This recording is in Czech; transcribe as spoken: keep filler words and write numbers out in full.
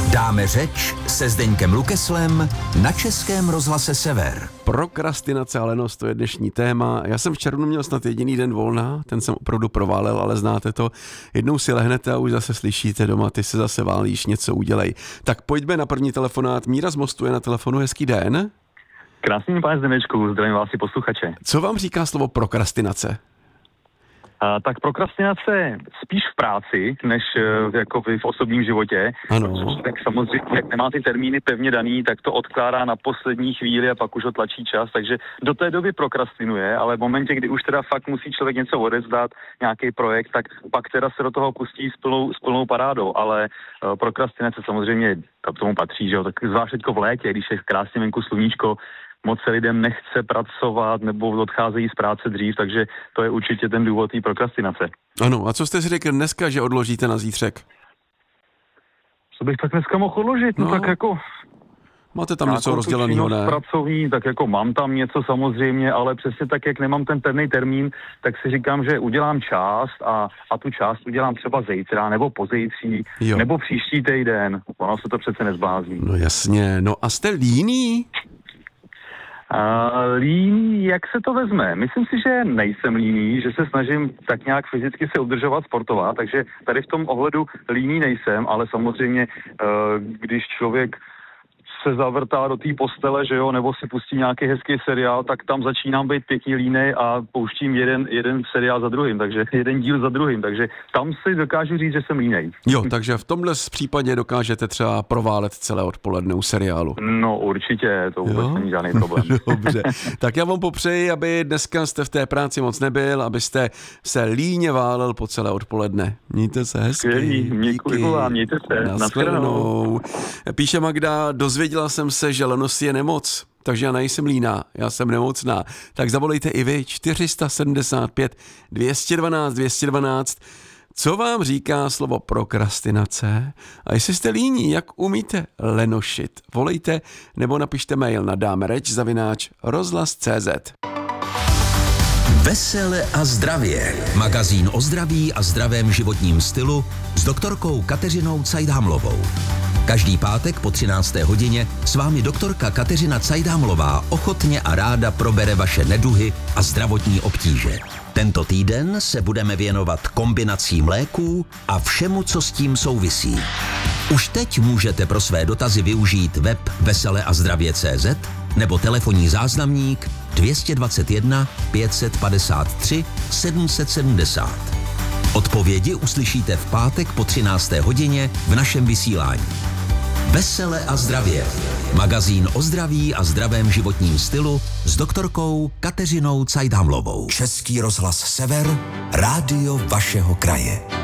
Dáme řeč se Zdeňkem Lukeslem na Českém rozhlase Sever. Prokrastinace a lenost, to je dnešní téma. Já jsem v červnu měl snad jediný den volna, ten jsem opravdu proválel, ale znáte to. Jednou si lehnete a už zase slyšíte doma, ty se zase válíš, něco udělej. Tak pojďme na první telefonát. Míra z Mostu je na telefonu, hezký den. Krásný pane Zdenečku, zdravím vás i posluchače. Co vám říká slovo prokrastinace? Uh, tak prokrastinace spíš v práci, než uh, jako v osobním životě. Ano. Tak samozřejmě, jak nemá ty termíny pevně daný, tak to odkládá na poslední chvíli a pak už ho tlačí čas, takže do té doby prokrastinuje, ale v momentě, kdy už teda fakt musí člověk něco odevzdat, nějaký projekt, tak pak teda se do toho pustí s plnou, s plnou parádou, ale uh, prokrastinace samozřejmě k tomu patří, že jo, tak zvlášť teďko v létě, když je krásně venku sluníčko, moc se lidem nechce pracovat nebo odcházejí z práce dřív, takže to je určitě ten důvod té prokrastinace. Ano, a co jste si řekl dneska, že odložíte na zítřek? Co bych tak dneska mohl odložit? No, no tak jako... Máte tam něco rozdělaného, ne? Pracovní, tak jako mám tam něco samozřejmě, ale přesně tak, jak nemám ten pevný termín, tak si říkám, že udělám část a, a tu část udělám třeba zítra, nebo pozítří, jo. nebo příští týden. Ono se to přece nezblázní. No jasně, no a jste líný? Uh, líný, jak se to vezme? Myslím si, že nejsem líný, že se snažím tak nějak fyzicky se udržovat, sportovat, takže tady v tom ohledu líný nejsem, ale samozřejmě, uh, když člověk se zavrtá do té postele, že jo, nebo si pustí nějaký hezký seriál, tak tam začínám být pěkně línej a pouštím jeden, jeden seriál za druhým, takže jeden díl za druhým, takže tam si dokážu říct, že jsem línej. Jo, takže v tomhle případě dokážete třeba proválet celé odpoledne u seriálu. No určitě, to vůbec jo? není žádný problém. Dobře, tak já vám popřeji, aby dneska jste v té práci moc nebyl, abyste se líně válel po celé odpoledne. Mějte se hezky. Skvělý, děkuji vám, mějte se. Nashledanou. Píše Magda, dozvěděla jsem se, že lenost je nemoc, takže já nejsem líná, já jsem nemocná. Tak zavolejte i vy čtyři sedmdesát pět dvě jedna dva dvě jedna dva. Co vám říká slovo prokrastinace? A jestli jste líní, jak umíte lenošit? Volejte nebo napište mail na dámereč zavináč rozhlas tečka cé zet. Vesele a zdravě. Magazín o zdraví a zdravém životním stylu s doktorkou Kateřinou Cajdhamlovou. Každý pátek po třinácté hodině s vámi doktorka Kateřina Cajdhamlová ochotně a ráda probere vaše neduhy a zdravotní obtíže. Tento týden se budeme věnovat kombinacím léků a všemu, co s tím souvisí. Už teď můžete pro své dotazy využít web vesele a zdravě tečka cé zet nebo telefonní záznamník dvě stě dvacet jedna pět set padesát tři sedm set sedmdesát. Odpovědi uslyšíte v pátek po třinácté hodině v našem vysílání. Vesele a zdravě. Magazín o zdraví a zdravém životním stylu s doktorkou Kateřinou Cajdhamlovou. Český rozhlas Sever, rádio vašeho kraje.